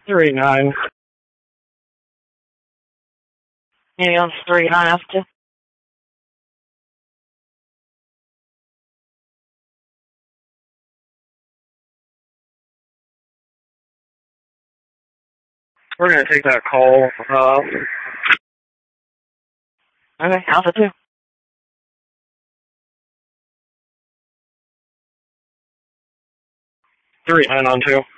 3-9. Any on 3-9 after? We're going to take that call. Okay, Alpha 2. Three 9 on 2.